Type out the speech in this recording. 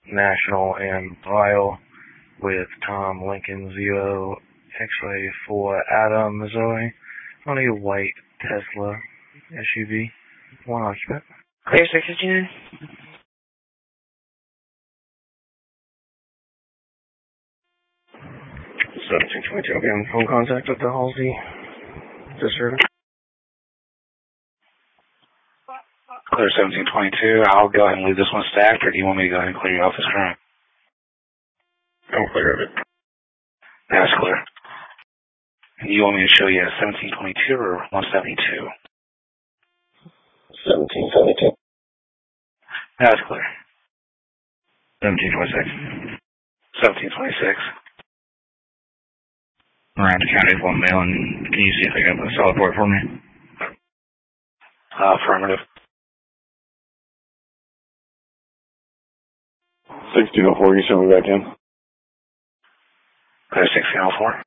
National and Lyle with Tom Lincoln 0 X-ray for Adam Missouri on a white Tesla SUV, one occupant. Clear 659. 1722, I'll be on phone contact with the Halsey disturbance. Clear 1722, I'll go ahead and leave this one stacked, or do you want me to go ahead and clear your office current? I'm clear of it. That's clear. Do you want me to show you a 1722 or 172? 1772. That's clear. 1726. 1726. Miranda County is 1 mail, and can you see if I got the solid port for me? Affirmative. 1604, you send me back in. Clear 1604.